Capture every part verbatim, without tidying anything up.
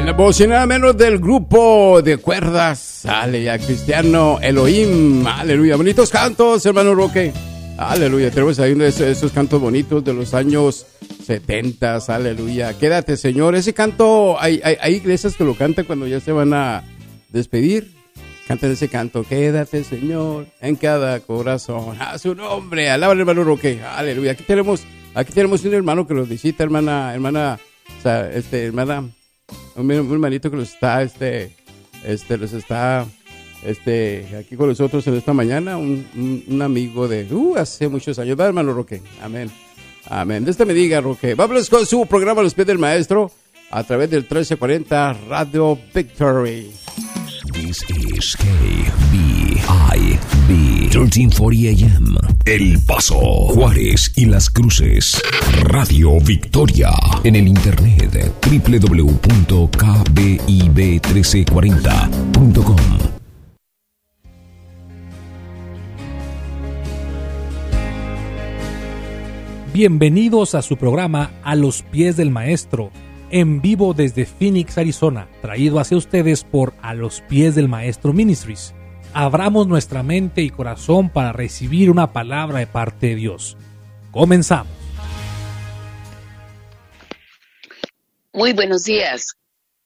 En la voz y nada menos del grupo de cuerdas, aleluya, cristiano Elohim, aleluya, bonitos cantos, hermano Roque, aleluya, tenemos ahí uno de esos, esos cantos bonitos de los años setenta, aleluya, quédate Señor, ese canto, hay, hay, hay iglesias que lo cantan cuando ya se van a despedir, cantan ese canto, quédate Señor, en cada corazón, a su nombre, alaba al hermano Roque, aleluya, aquí tenemos, aquí tenemos un hermano que los visita, hermana, hermana, o sea, este, hermana, Un, un hermanito que los está, este, este, los está, este, aquí con nosotros en esta mañana, un, un, un amigo de, uh, hace muchos años, va hermano Roque, amén, amén, Dios te me diga Roque, vamos con su programa Los Pies del Maestro, a través del trece cuarenta Radio Victory. This is K B I B trece cuarenta A M El Paso, Juárez y Las Cruces. Radio Victoria. En el internet doble u doble u doble u punto k b i b trece cuarenta punto com. Bienvenidos a su programa A los Pies del Maestro, en vivo desde Phoenix, Arizona, traído hacia ustedes por A los Pies del Maestro Ministries. Abramos nuestra mente y corazón para recibir una palabra de parte de Dios. Comenzamos. Muy buenos días.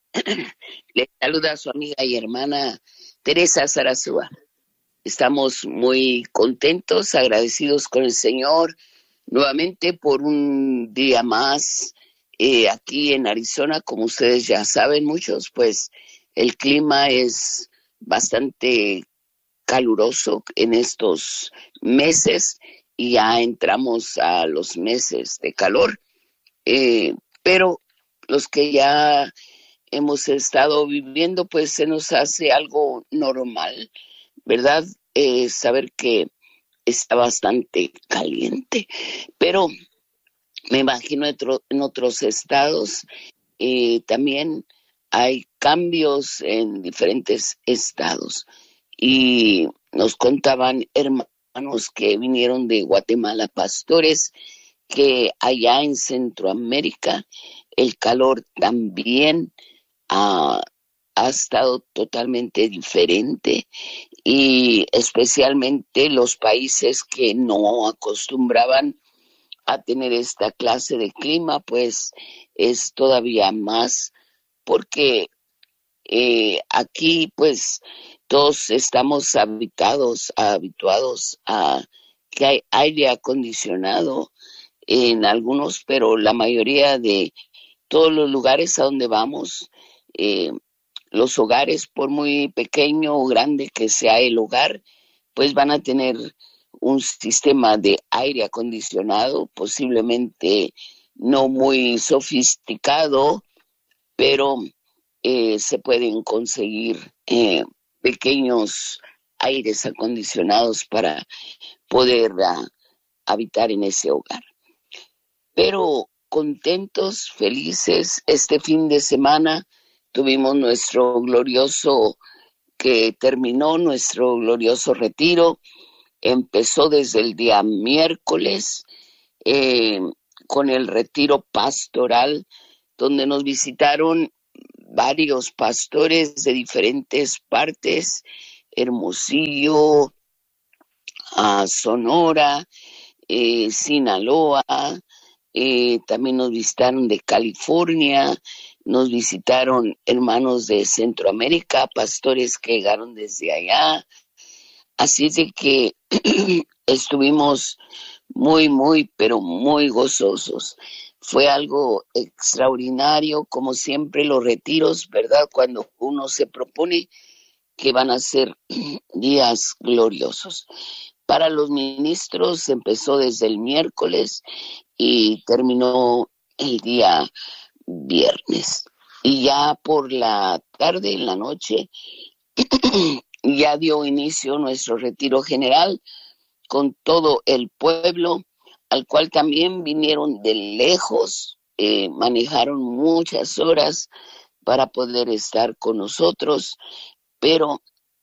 Les saluda a su amiga y hermana Teresa Sarazúa. Estamos muy contentos, agradecidos con el Señor nuevamente por un día más eh, aquí en Arizona. Como ustedes ya saben muchos, pues el clima es bastante caluroso en estos meses y ya entramos a los meses de calor, eh, pero los que ya hemos estado viviendo, pues se nos hace algo normal, ¿verdad? Eh, saber que está bastante caliente, pero me imagino en otros estados eh, también hay cambios en diferentes estados. Y nos contaban hermanos que vinieron de Guatemala, pastores, que allá en Centroamérica el calor también ha, ha estado totalmente diferente, y especialmente los países que no acostumbraban a tener esta clase de clima, pues es todavía más, porque eh, aquí pues todos estamos habitados, habituados a que hay aire acondicionado en algunos, pero la mayoría de todos los lugares a donde vamos, eh, los hogares, por muy pequeño o grande que sea el hogar, pues van a tener un sistema de aire acondicionado, posiblemente no muy sofisticado, pero eh, se pueden conseguir eh, pequeños aires acondicionados para poder uh, habitar en ese hogar. Pero contentos, felices, este fin de semana tuvimos nuestro glorioso, que terminó nuestro glorioso retiro. Empezó desde el día miércoles eh, con el retiro pastoral, donde nos visitaron varios pastores de diferentes partes, Hermosillo, a Sonora, eh, Sinaloa, eh, también nos visitaron de California, nos visitaron hermanos de Centroamérica, pastores que llegaron desde allá. Así de que estuvimos muy, muy, pero muy gozosos. Fue algo extraordinario, como siempre los retiros, ¿verdad? Cuando uno se propone que van a ser días gloriosos. Para los ministros empezó desde el miércoles y terminó el día viernes. Y ya por la tarde, en la noche, ya dio inicio nuestro retiro general con todo el pueblo, al cual también vinieron de lejos, eh, manejaron muchas horas para poder estar con nosotros, pero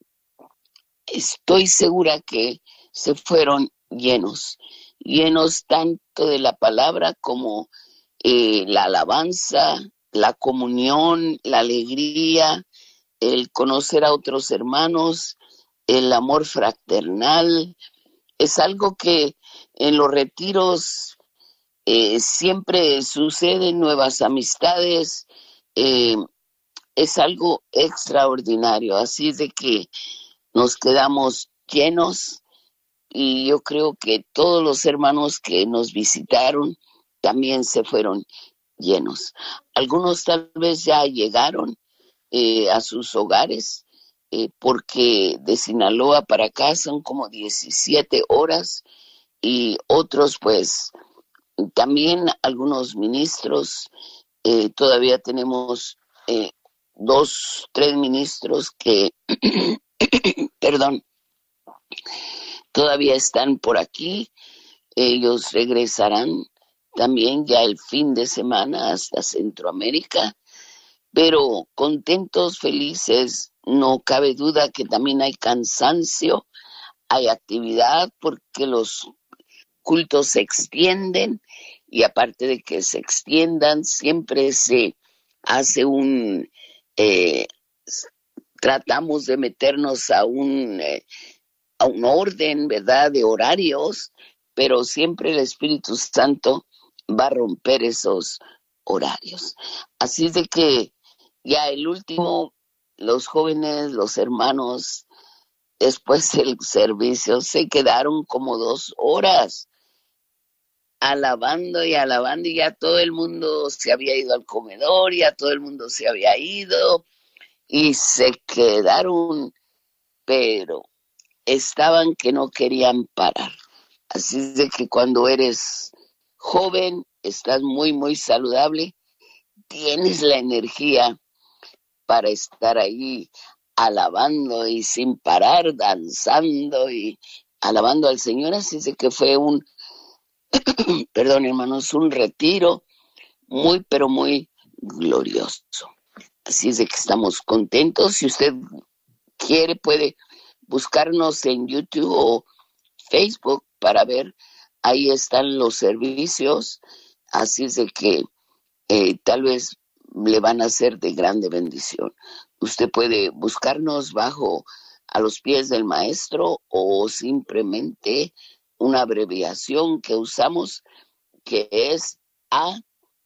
estoy segura que se fueron llenos, llenos tanto de la palabra como eh, la alabanza, la comunión, la alegría, el conocer a otros hermanos, el amor fraternal. Es algo que en los retiros eh, siempre suceden, nuevas amistades, eh, es algo extraordinario, así de que nos quedamos llenos y yo creo que todos los hermanos que nos visitaron también se fueron llenos. Algunos tal vez ya llegaron eh, a sus hogares, eh, porque de Sinaloa para acá son como diecisiete horas, y otros pues también algunos ministros, eh, todavía tenemos eh, dos, tres ministros que, perdón, todavía están por aquí. Ellos regresarán también ya el fin de semana hasta Centroamérica, pero contentos, felices. No cabe duda que también hay cansancio, hay actividad porque los cultos se extienden, y aparte de que se extiendan, siempre se hace un, eh, tratamos de meternos a un, eh, a un orden, ¿verdad?, de horarios, pero siempre el Espíritu Santo va a romper esos horarios. Así de que ya el último, los jóvenes, los hermanos, después del servicio se quedaron como dos horas alabando y alabando, y ya todo el mundo se había ido al comedor, ya todo el mundo se había ido y se quedaron, pero estaban que no querían parar. Así de que cuando eres joven, estás muy, muy saludable, tienes la energía para estar ahí alabando y sin parar, danzando y alabando al Señor. Así de que fue un, perdón hermanos, un retiro muy, pero muy glorioso. Así es de que estamos contentos. Si usted quiere, puede buscarnos en YouTube o Facebook para ver, ahí están los servicios. Así es de que eh, tal vez le van a ser de grande bendición. Usted puede buscarnos bajo A los Pies del Maestro, o simplemente una abreviación que usamos, que es A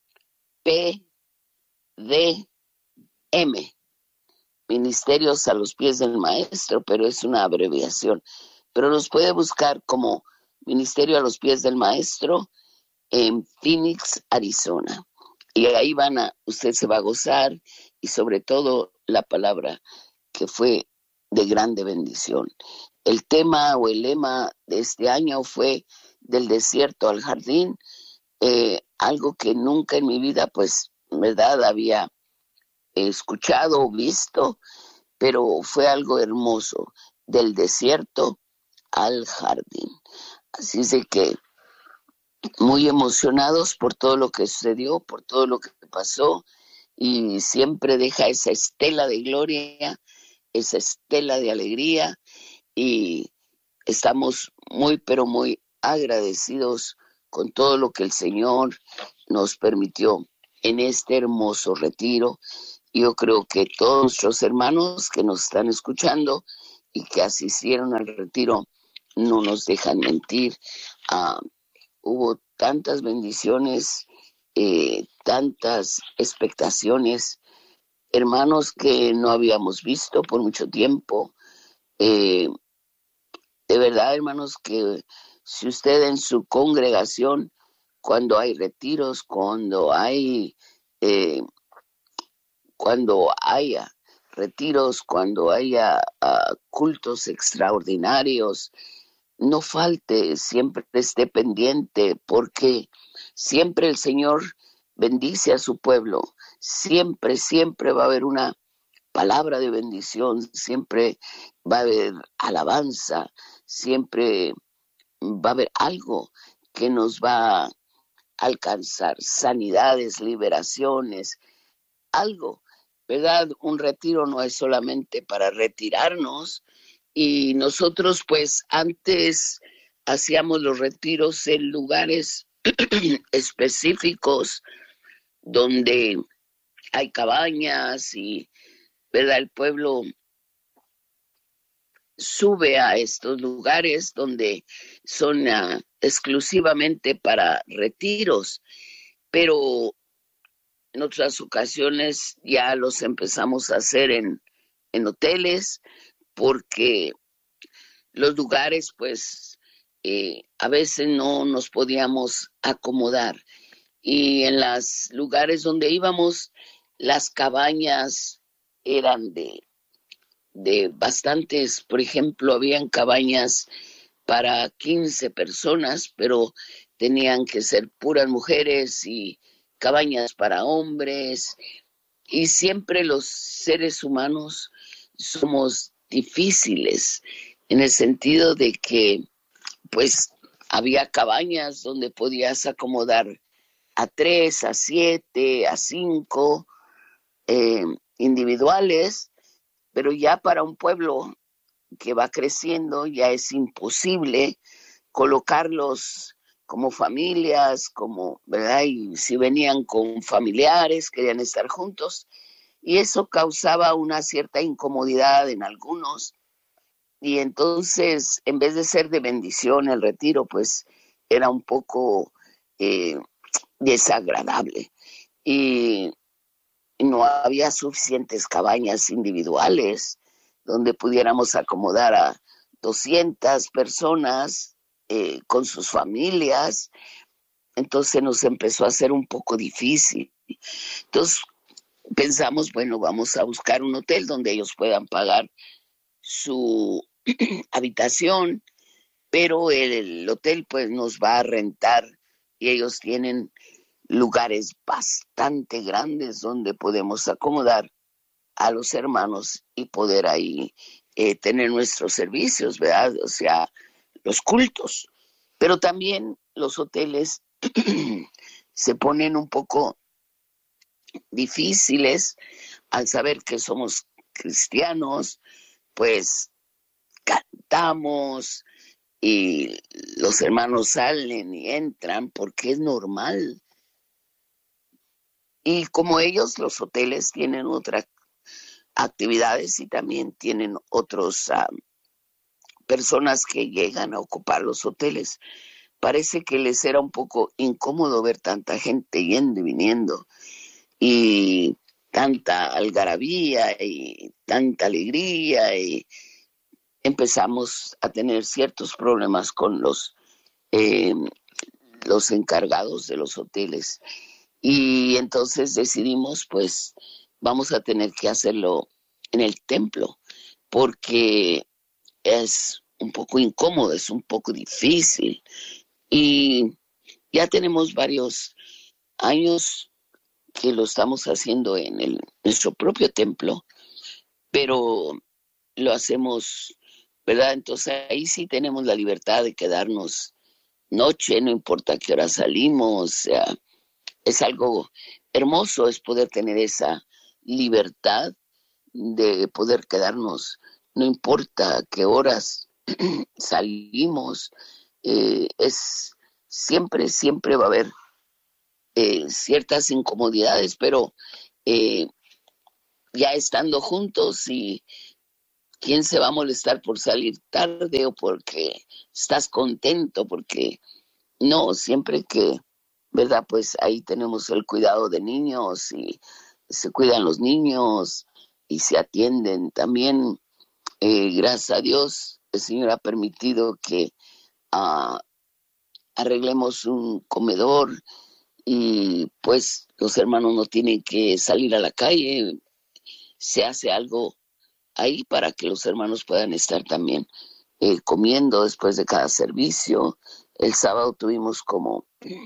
P D M, Ministerios a los Pies del Maestro, pero es una abreviación. Pero nos puede buscar como Ministerio a los Pies del Maestro en Phoenix, Arizona. Y ahí van a, usted se va a gozar, y sobre todo la palabra que fue de grande bendición. El tema o el lema de este año fue del desierto al jardín, eh, algo que nunca en mi vida, pues, verdad, había escuchado o visto, pero fue algo hermoso, del desierto al jardín. Así es de que muy emocionados por todo lo que sucedió, por todo lo que pasó, y siempre deja esa estela de gloria, esa estela de alegría, y estamos muy, pero muy agradecidos con todo lo que el Señor nos permitió en este hermoso retiro. Yo creo que todos nuestros hermanos que nos están escuchando y que asistieron al retiro no nos dejan mentir. Uh, hubo tantas bendiciones, eh, tantas expectaciones, hermanos que no habíamos visto por mucho tiempo. Eh, de verdad, hermanos, que si usted en su congregación, cuando hay retiros, cuando hay, eh, cuando haya retiros, cuando haya uh, cultos extraordinarios, no falte, siempre esté pendiente, porque siempre el Señor bendice a su pueblo. Siempre, siempre va a haber una palabra de bendición, siempre va a haber alabanza, siempre va a haber algo que nos va a alcanzar, sanidades, liberaciones, algo, ¿verdad? Un retiro no es solamente para retirarnos, y nosotros pues antes hacíamos los retiros en lugares específicos donde hay cabañas y, ¿verdad? El pueblo sube a estos lugares donde son uh, exclusivamente para retiros, pero en otras ocasiones ya los empezamos a hacer en, en hoteles, porque los lugares pues eh, a veces no nos podíamos acomodar, y en los lugares donde íbamos las cabañas eran de, de bastantes, por ejemplo, habían cabañas para quince personas, pero tenían que ser puras mujeres, y cabañas para hombres, y siempre los seres humanos somos difíciles en el sentido de que pues había cabañas donde podías acomodar a tres, a siete, a cinco eh, individuales, pero ya para un pueblo que va creciendo ya es imposible colocarlos como familias, como, ¿verdad? Y si venían con familiares, querían estar juntos, y eso causaba una cierta incomodidad en algunos, y entonces, en vez de ser de bendición el retiro, pues era un poco eh, desagradable, y no había suficientes cabañas individuales donde pudiéramos acomodar a doscientas personas eh, con sus familias. Entonces nos empezó a hacer un poco difícil. Entonces pensamos, bueno, vamos a buscar un hotel donde ellos puedan pagar su habitación, pero el, el hotel pues nos va a rentar, y ellos tienen lugares bastante grandes donde podemos acomodar a los hermanos y poder ahí eh, tener nuestros servicios, ¿verdad? O sea, los cultos. Pero también los hoteles se ponen un poco difíciles al saber que somos cristianos, pues cantamos y los hermanos salen y entran porque es normal. Y como ellos, los hoteles tienen otras actividades y también tienen otros uh, personas que llegan a ocupar los hoteles. Parece que les era un poco incómodo ver tanta gente yendo y viniendo, y tanta algarabía y tanta alegría, y empezamos a tener ciertos problemas con los, eh, los encargados de los hoteles. Y entonces decidimos, pues, vamos a tener que hacerlo en el templo, porque es un poco incómodo, es un poco difícil. Y ya tenemos varios años que lo estamos haciendo en el, nuestro propio templo, pero lo hacemos, ¿verdad? Entonces ahí sí tenemos la libertad de quedarnos noche, no importa qué hora salimos. O sea, es algo hermoso, es poder tener esa libertad de poder quedarnos, no importa qué horas salimos. Eh, es siempre, siempre va a haber eh, ciertas incomodidades, pero eh, ya estando juntos, y quién se va a molestar por salir tarde o porque estás contento, porque no, siempre que, ¿verdad? Pues ahí tenemos el cuidado de niños, y se cuidan los niños y se atienden también. Eh, gracias a Dios, el Señor ha permitido que uh, arreglemos un comedor, y pues los hermanos no tienen que salir a la calle, se hace algo ahí para que los hermanos puedan estar también eh, comiendo después de cada servicio. El sábado tuvimos como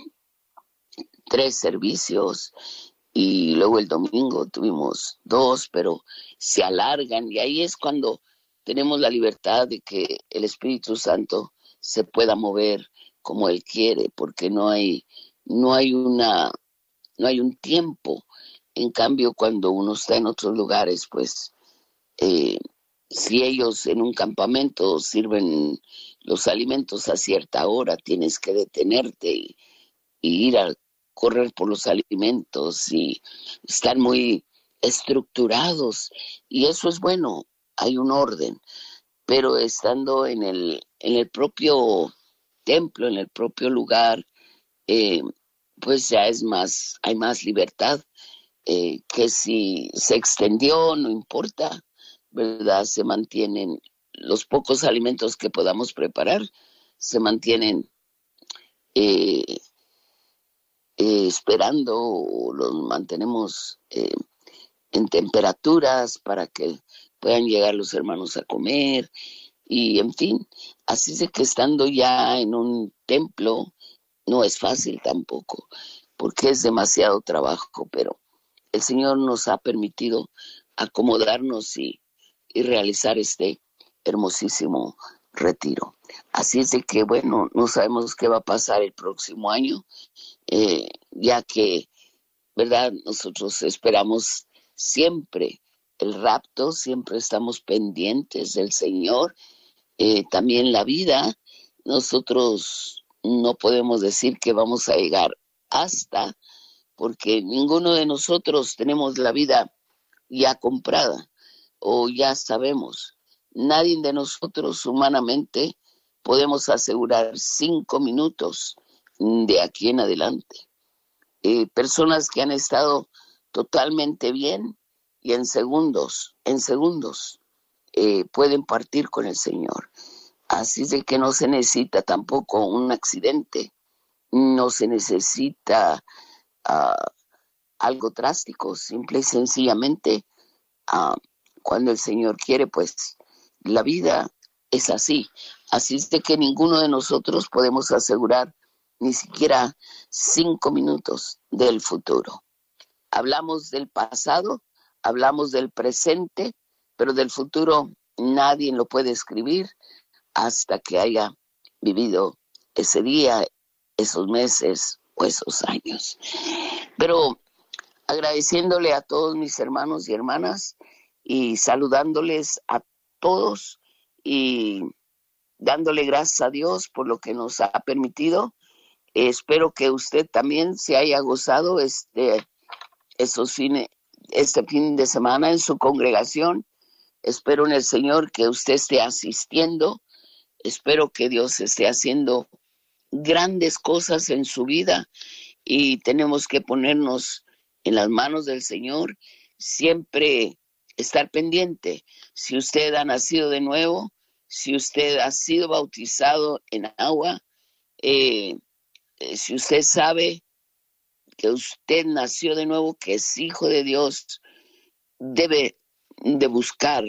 tres servicios, y luego el domingo tuvimos dos, pero se alargan, y ahí es cuando tenemos la libertad de que el Espíritu Santo se pueda mover como Él quiere, porque no hay, no hay una, no hay un tiempo. En cambio, cuando uno está en otros lugares, pues eh, si ellos en un campamento sirven los alimentos a cierta hora, tienes que detenerte y, y ir a correr por los alimentos y están muy estructurados, y eso es bueno, hay un orden, pero estando en el, en el propio templo, en el propio lugar, eh, pues ya es más, hay más libertad, eh, que si se extendió, no importa, ¿verdad? Se mantienen los pocos alimentos que podamos preparar, se mantienen eh, eh, esperando, o los mantenemos eh, en temperaturas para que puedan llegar los hermanos a comer, y en fin, así de que estando ya en un templo no es fácil tampoco, porque es demasiado trabajo, pero el Señor nos ha permitido acomodarnos y, y realizar este hermosísimo retiro. Así es de que, bueno, no sabemos qué va a pasar el próximo año, eh, ya que, ¿verdad? Nosotros esperamos siempre el rapto, siempre estamos pendientes del Señor. Eh, también la vida, nosotros no podemos decir que vamos a llegar hasta, porque ninguno de nosotros tenemos la vida ya comprada o ya sabemos. Nadie de nosotros humanamente podemos asegurar cinco minutos de aquí en adelante. Eh, personas que han estado totalmente bien y en segundos, en segundos eh, pueden partir con el Señor. Así de que no se necesita tampoco un accidente, no se necesita uh, algo drástico, simple y sencillamente uh, cuando el Señor quiere, pues la vida es así. Así es de que ninguno de nosotros podemos asegurar ni siquiera cinco minutos del futuro. Hablamos del pasado, hablamos del presente, pero del futuro nadie lo puede escribir hasta que haya vivido ese día, esos meses o esos años. Pero agradeciéndole a todos mis hermanos y hermanas y saludándoles a todos y dándole gracias a Dios por lo que nos ha permitido. Eh, espero que usted también se haya gozado este, esos fines, este fin de semana en su congregación. Espero en el Señor que usted esté asistiendo. Espero que Dios esté haciendo grandes cosas en su vida y tenemos que ponernos en las manos del Señor, siempre estar pendiente. Si usted ha nacido de nuevo, si usted ha sido bautizado en agua, eh, si usted sabe que usted nació de nuevo, que es hijo de Dios, debe de buscar,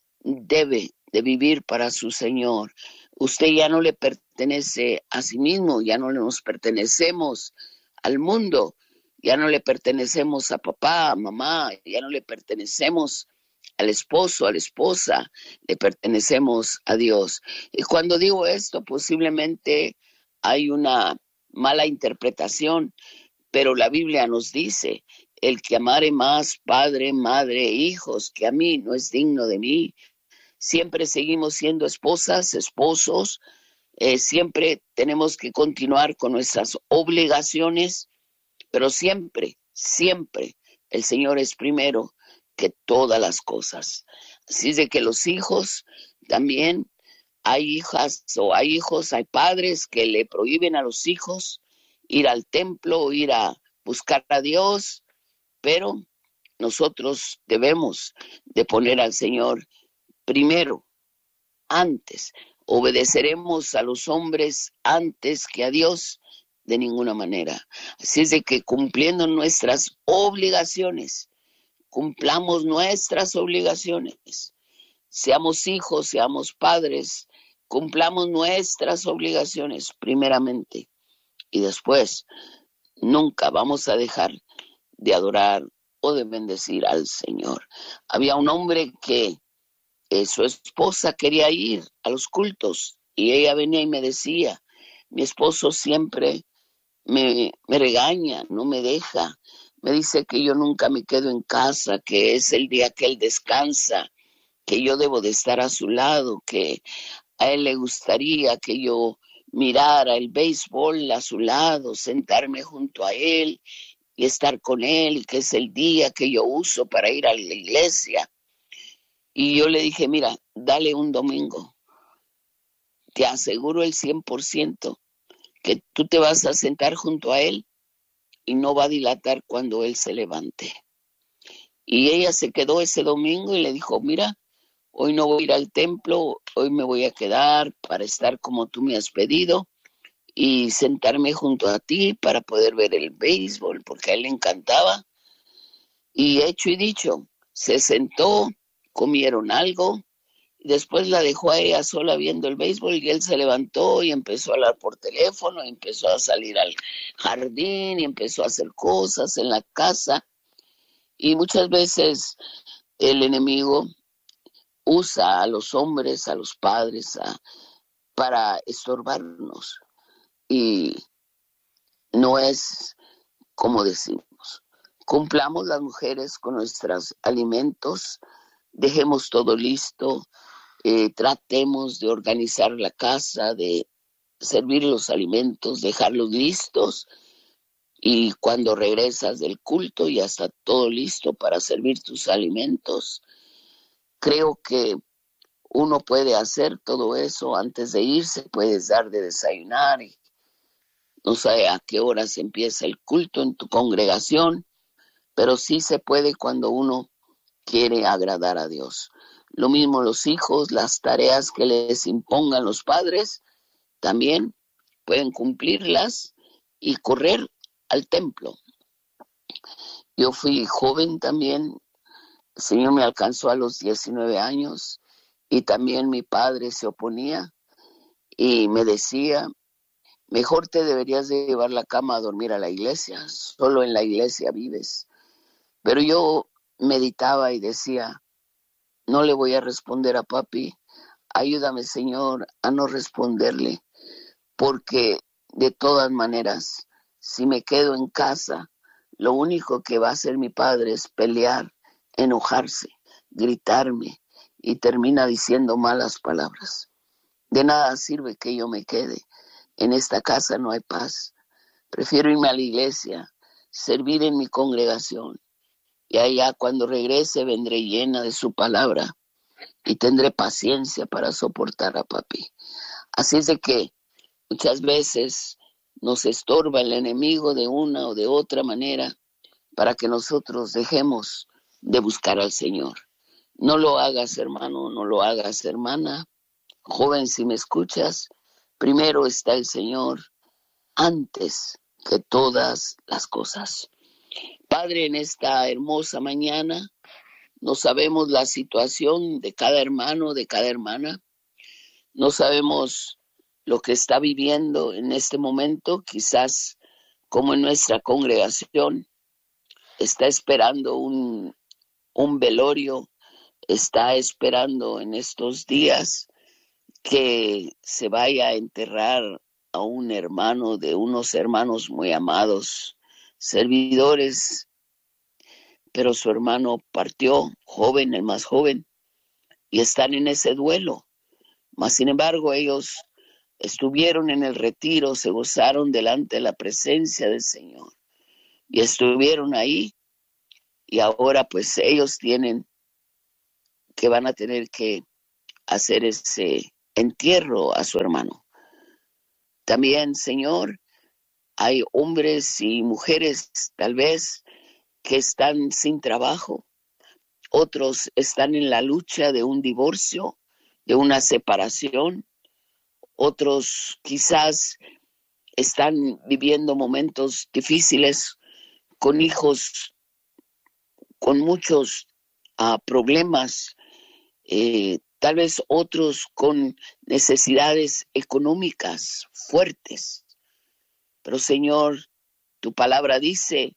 debe de vivir para su Señor. Usted ya no le pertenece a sí mismo, ya no nos pertenecemos al mundo, ya no le pertenecemos a papá, a mamá, ya no le pertenecemos al esposo, a la esposa, le pertenecemos a Dios. Y cuando digo esto, posiblemente hay una mala interpretación, pero la Biblia nos dice, el que amare más padre, madre, hijos que a mí no es digno de mí. Siempre seguimos siendo esposas, esposos, eh, siempre tenemos que continuar con nuestras obligaciones, pero siempre, siempre el Señor es primero que todas las cosas. Así es de que los hijos también, hay hijas o hay hijos, hay padres que le prohíben a los hijos ir al templo o ir a buscar a Dios, pero nosotros debemos de poner al Señor primero, antes. Obedeceremos a los hombres antes que a Dios de ninguna manera. Así es de que cumpliendo nuestras obligaciones, cumplamos nuestras obligaciones. Seamos hijos, seamos padres, cumplamos nuestras obligaciones primeramente. Y después, nunca vamos a dejar de adorar o de bendecir al Señor. Había un hombre que eh, su esposa quería ir a los cultos y ella venía y me decía, mi esposo siempre me, me regaña, no me deja, me dice que yo nunca me quedo en casa, que es el día que él descansa, que yo debo de estar a su lado, que a él le gustaría que yo mirar el béisbol a su lado, sentarme junto a él y estar con él, y que es el día que yo uso para ir a la iglesia. Y yo le dije, mira, dale un domingo. Te aseguro el cien por ciento que tú te vas a sentar junto a él y no va a dilatar cuando él se levante. Y ella se quedó ese domingo y le dijo, mira, hoy no voy a ir al templo, hoy me voy a quedar para estar como tú me has pedido y sentarme junto a ti para poder ver el béisbol, porque a él le encantaba. Y hecho y dicho, se sentó, comieron algo, y después la dejó a ella sola viendo el béisbol, y él se levantó y empezó a hablar por teléfono, y empezó a salir al jardín y empezó a hacer cosas en la casa. Y muchas veces el enemigo usa a los hombres, a los padres, a, para estorbarnos. Y no es como decimos. Cumplamos las mujeres con nuestros alimentos, dejemos todo listo, eh, tratemos de organizar la casa, de servir los alimentos, dejarlos listos, y cuando regresas del culto ya está todo listo para servir tus alimentos. Creo que uno puede hacer todo eso antes de irse, puedes dar de desayunar, y no sé a qué horas empieza el culto en tu congregación, pero sí se puede cuando uno quiere agradar a Dios. Lo mismo los hijos, las tareas que les impongan los padres, también pueden cumplirlas y correr al templo. Yo fui joven también, el Señor me alcanzó a los diecinueve años, y también mi padre se oponía y me decía, mejor te deberías de llevar la cama a dormir a la iglesia, solo en la iglesia vives. Pero yo meditaba y decía, no le voy a responder a papi, ayúdame Señor a no responderle, porque de todas maneras, si me quedo en casa, lo único que va a hacer mi padre es pelear, enojarse, gritarme, y termina diciendo malas palabras. De nada sirve que yo me quede. En esta casa no hay paz. Prefiero irme a la iglesia, servir en mi congregación, y allá cuando regrese vendré llena de su palabra y tendré paciencia para soportar a papi. Así es de que muchas veces nos estorba el enemigo de una o de otra manera para que nosotros dejemos de buscar al Señor. No lo hagas, hermano, no lo hagas, hermana. Joven, si me escuchas, primero está el Señor antes que todas las cosas. Padre, en esta hermosa mañana, no sabemos la situación de cada hermano, de cada hermana. No sabemos lo que está viviendo en este momento, quizás como en nuestra congregación, está esperando un, un velorio, está esperando en estos días que se vaya a enterrar a un hermano de unos hermanos muy amados, servidores, pero su hermano partió, joven, el más joven, y están en ese duelo. Mas, sin embargo, ellos estuvieron en el retiro, se gozaron delante de la presencia del Señor, y estuvieron ahí, y ahora pues ellos tienen que van a tener que hacer ese entierro a su hermano. También, Señor, hay hombres y mujeres tal vez que están sin trabajo, otros están en la lucha de un divorcio, de una separación, otros quizás están viviendo momentos difíciles con hijos, con muchos uh, problemas, eh, tal vez otros con necesidades económicas fuertes. Pero Señor, tu palabra dice,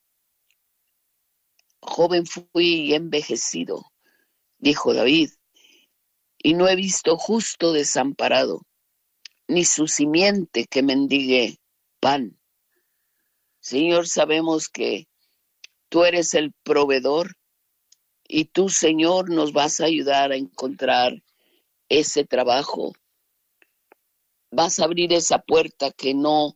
joven fui y envejecido, dijo David, y no he visto justo desamparado, ni su simiente que mendigue pan. Señor, sabemos que tú eres el proveedor y tú, Señor, nos vas a ayudar a encontrar ese trabajo vas a abrir esa puerta que no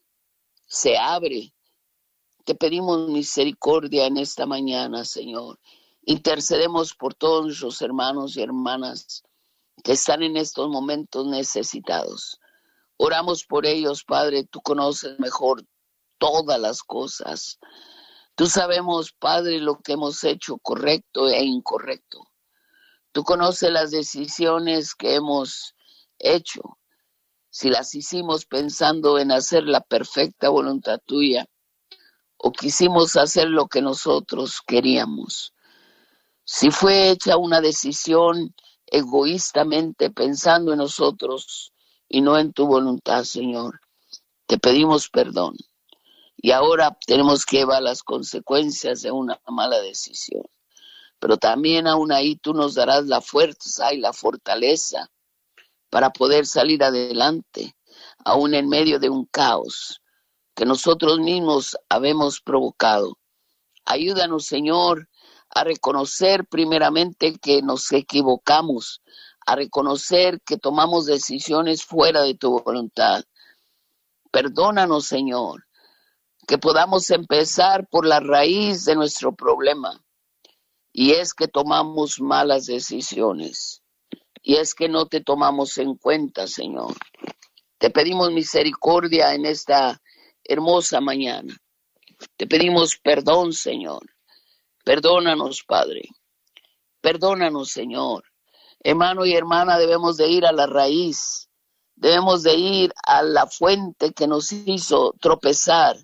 se abre. Te pedimos misericordia en esta mañana, Señor. Intercedemos por todos nuestros hermanos y hermanas que están en estos momentos necesitados. Oramos por ellos, Padre. Tú conoces mejor todas las cosas. Tú sabemos, Padre, lo que hemos hecho correcto e incorrecto. Tú conoces las decisiones que hemos hecho. Si las hicimos pensando en hacer la perfecta voluntad tuya, o quisimos hacer lo que nosotros queríamos. Si fue hecha una decisión egoístamente pensando en nosotros y no en tu voluntad, Señor, te pedimos perdón. Y ahora tenemos que llevar las consecuencias de una mala decisión. Pero también aún ahí tú nos darás la fuerza y la fortaleza para poder salir adelante, aún en medio de un caos que nosotros mismos habemos provocado. Ayúdanos, Señor, a reconocer primeramente que nos equivocamos, a reconocer que tomamos decisiones fuera de tu voluntad. Perdónanos, Señor, que podamos empezar por la raíz de nuestro problema, y es que tomamos malas decisiones, y es que no te tomamos en cuenta, Señor. Te pedimos misericordia en esta hermosa mañana. Te pedimos perdón, Señor. Perdónanos, Padre. Perdónanos, Señor. Hermano y hermana, debemos de ir a la raíz. Debemos de ir a la fuente que nos hizo tropezar.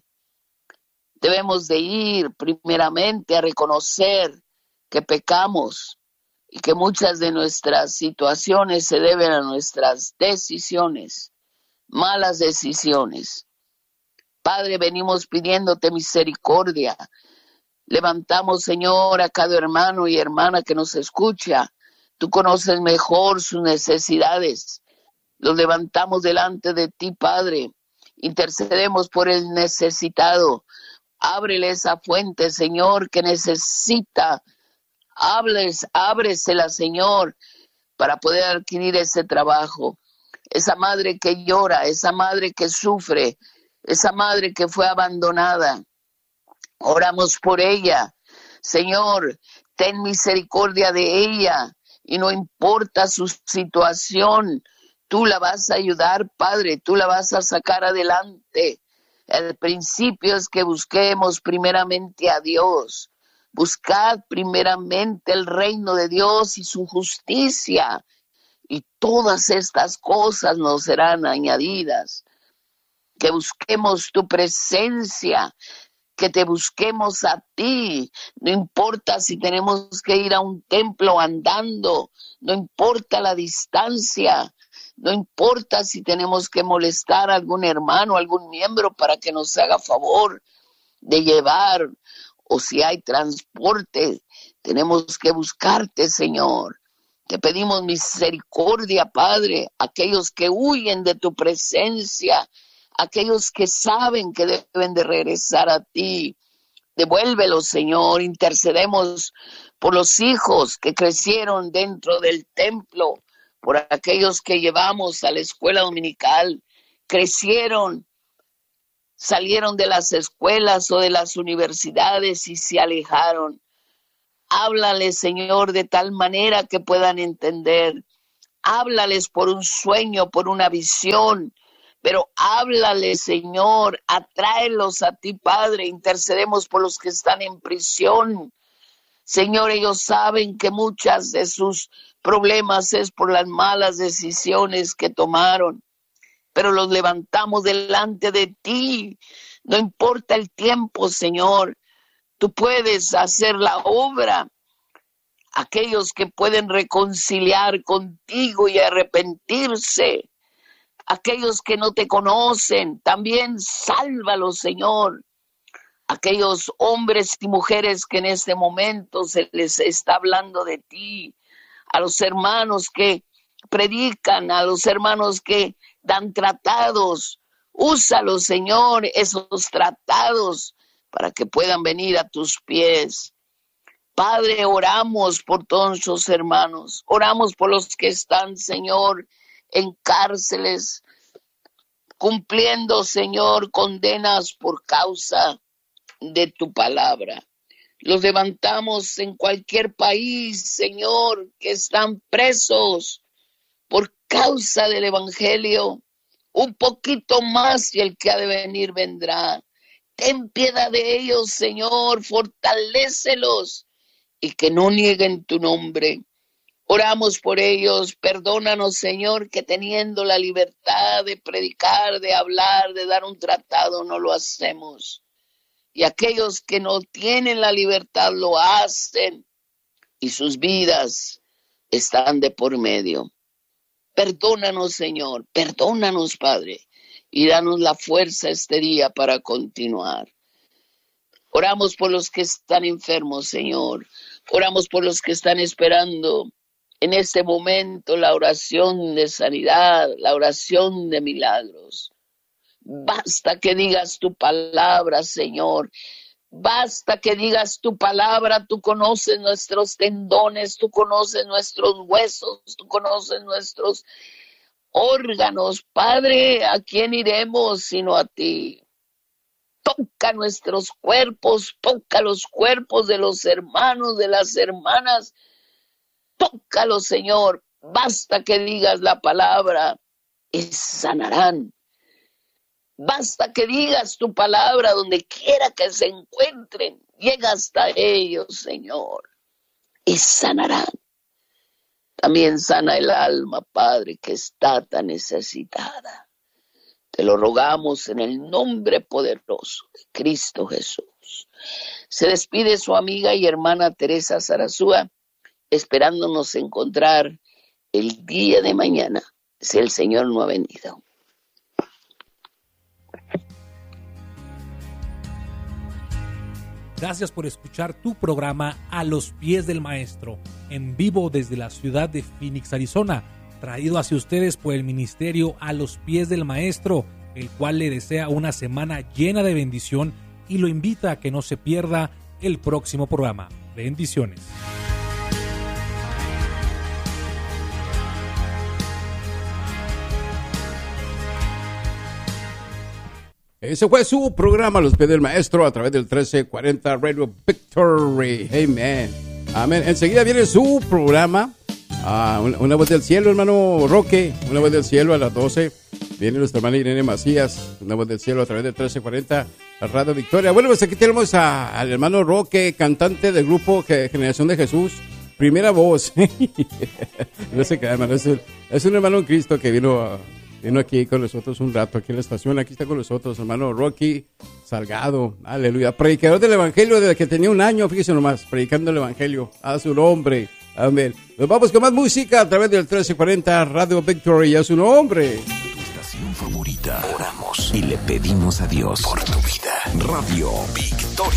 Debemos de ir primeramente a reconocer que pecamos y que muchas de nuestras situaciones se deben a nuestras decisiones, malas decisiones. Padre, venimos pidiéndote misericordia. Levantamos, Señor, a cada hermano y hermana que nos escucha. Tú conoces mejor sus necesidades. Los levantamos delante de ti, Padre. Intercedemos por el necesitado. Ábrele esa fuente, Señor, que necesita. Hables, ábresela, Señor, para poder adquirir ese trabajo. Esa madre que llora, esa madre que sufre, esa madre que fue abandonada. Oramos por ella. Señor, ten misericordia de ella y no importa su situación, tú la vas a ayudar, Padre, tú la vas a sacar adelante. El principio es que busquemos primeramente a Dios. Buscad primeramente el reino de Dios y su justicia, y todas estas cosas nos serán añadidas. Que busquemos tu presencia, que te busquemos a ti. No importa si tenemos que ir a un templo andando, no importa la distancia, no importa si tenemos que molestar a algún hermano, algún miembro para que nos haga favor de llevar, o si hay transporte, tenemos que buscarte, Señor. Te pedimos misericordia, Padre, aquellos que huyen de tu presencia, aquellos que saben que deben de regresar a ti. Devuélvelos, Señor. Intercedemos por los hijos que crecieron dentro del templo, por aquellos que llevamos a la escuela dominical, crecieron, salieron de las escuelas o de las universidades y se alejaron. Háblales, Señor, de tal manera que puedan entender. Háblales por un sueño, por una visión, pero háblales, Señor, atráelos a ti, Padre. Intercedemos por los que están en prisión. Señor, ellos saben que muchas de sus problemas es por las malas decisiones que tomaron, pero los levantamos delante de ti. No importa el tiempo, Señor, tú puedes hacer la obra. Aquellos que pueden reconciliar contigo y arrepentirse, aquellos que no te conocen, también sálvalos, Señor. Aquellos hombres y mujeres que en este momento se les está hablando de ti, a los hermanos que predican, a los hermanos que dan tratados, úsalos, Señor, esos tratados para que puedan venir a tus pies. Padre, oramos por todos nuestros hermanos, oramos por los que están, Señor, en cárceles, cumpliendo, Señor, condenas por causa de tu palabra. Los levantamos en cualquier país, Señor, que están presos por causa del evangelio. Un poquito más y el que ha de venir vendrá. Ten piedad de ellos, Señor, fortalécelos y que no nieguen tu nombre. Oramos por ellos, perdónanos, Señor, que teniendo la libertad de predicar, de hablar, de dar un tratado, no lo hacemos. Y aquellos que no tienen la libertad lo hacen y sus vidas están de por medio. Perdónanos, Señor, perdónanos, Padre, y danos la fuerza este día para continuar. Oramos por los que están enfermos, Señor. Oramos por los que están esperando en este momento la oración de sanidad, la oración de milagros. Basta que digas tu palabra, Señor. Basta que digas tu palabra. Tú conoces nuestros tendones, tú conoces nuestros huesos, tú conoces nuestros órganos. Padre, ¿a quién iremos sino a ti? Toca nuestros cuerpos, toca los cuerpos de los hermanos, de las hermanas. Tócalos, Señor. Basta que digas la palabra y sanarán. Basta que digas tu palabra donde quiera que se encuentren. Llega hasta ellos, Señor, y sanarán. También sana el alma, Padre, que está tan necesitada. Te lo rogamos en el nombre poderoso de Cristo Jesús. Se despide su amiga y hermana Teresa Sarasúa, esperándonos encontrar el día de mañana, si el Señor no ha venido. Gracias por escuchar tu programa A los Pies del Maestro, en vivo desde la ciudad de Phoenix, Arizona, traído hacia ustedes por el ministerio A los Pies del Maestro, el cual le desea una semana llena de bendición y lo invita a que no se pierda el próximo programa. Bendiciones. Ese fue su programa, Los Pies del Maestro, a través del trece cuarenta Radio Victory. Amen. Amén. Enseguida viene su programa, uh, una, una voz del cielo, hermano Roque. Una voz del cielo a las doce. Viene nuestra hermana Irene Macías, una voz del cielo a través del trece cuarenta Radio Victoria. Bueno, pues aquí tenemos a, al hermano Roque, cantante del grupo Generación de Jesús. Primera voz. No se queda, hermano. Es, el, es un hermano en Cristo que vino a... Vino aquí con nosotros un rato, aquí en la estación. Aquí está con nosotros, hermano Rocky Salgado. Aleluya. Predicador del Evangelio desde que tenía un año, fíjese nomás, predicando el Evangelio a su nombre. Amén. Nos vamos con más música a través del trece cuarenta Radio Victory a su nombre. Estación favorita. Oramos y le pedimos a Dios por tu vida. Radio Victoria.